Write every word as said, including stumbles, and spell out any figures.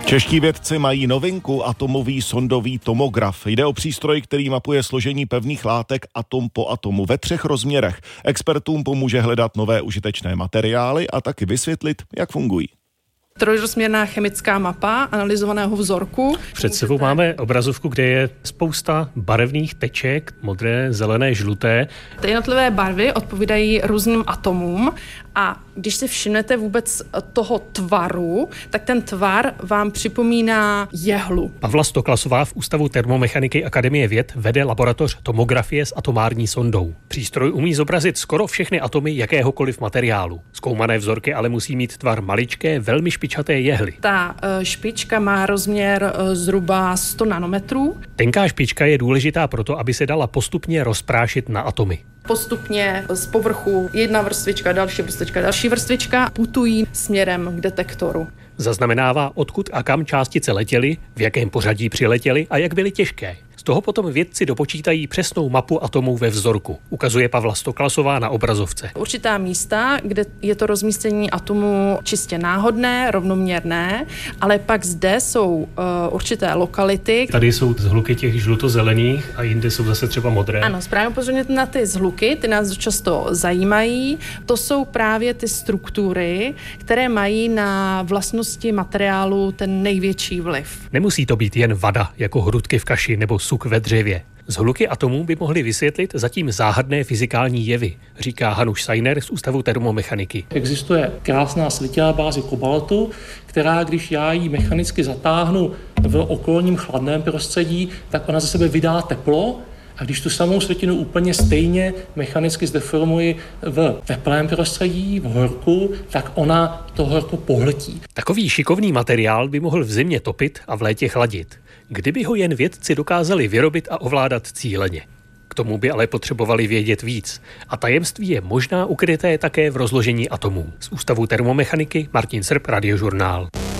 Čeští vědci mají novinku, atomový sondový tomograf. Jde o přístroj, který mapuje složení pevných látek atom po atomu ve třech rozměrech. Expertům pomůže hledat nové užitečné materiály a taky vysvětlit, jak fungují. Trojrozměrná chemická mapa analyzovaného vzorku. Před sebou máme obrazovku, kde je spousta barevných teček, modré, zelené, žluté. Ty jednotlivé barvy odpovídají různým atomům a když si všimnete vůbec toho tvaru, tak ten tvar vám připomíná jehlu. Pavla Stoklasová v Ústavu termomechaniky Akademie věd vede laboratoř tomografie s atomární sondou. Přístroj umí zobrazit skoro všechny atomy jakéhokoliv materiálu. Zkoumané vzorky ale musí mít tvar maličké, velmi špičaté jehly. Ta špička má rozměr zhruba sto nanometrů. Tenká špička je důležitá proto, aby se dala postupně rozprášit na atomy. Postupně z povrchu jedna vrstvička, další vrstvička, další vrstvička putují směrem k detektoru. Zaznamenává, odkud a kam částice letěly, v jakém pořadí přiletěly a jak byly těžké. Z toho potom vědci dopočítají přesnou mapu atomů ve vzorku, ukazuje Pavla Stoklasová na obrazovce. Určitá místa, kde je to rozmístění atomů čistě náhodné, rovnoměrné, ale pak zde jsou uh, určité lokality. Tady jsou zhluky těch žluto-zelených a jinde jsou zase třeba modré. Ano, správně upozorňujete na ty zhluky, ty nás často zajímají. To jsou právě ty struktury, které mají na vlastnosti materiálu ten největší vliv. Nemusí to být jen vada, jako hrudky v kaši nebo suk ve dřevě. Zhluky atomů by mohly vysvětlit zatím záhadné fyzikální jevy, říká Hanuš Sajner z Ústavu termomechaniky. Existuje krásná slitina bázi kobaltu, která, když já ji mechanicky zatáhnu v okolním chladném prostředí, tak ona ze sebe vydá teplo. A když tu samou slitinu úplně stejně mechanicky zdeformuji v teplém prostředí, v horku, tak ona to horko pohltí. Takový šikovný materiál by mohl v zimě topit a v létě chladit. Kdyby ho jen vědci dokázali vyrobit a ovládat cíleně. K tomu by ale potřebovali vědět víc. A tajemství je možná ukryté také v rozložení atomů. Z Ústavu termomechaniky Martin Srb, Radiožurnál.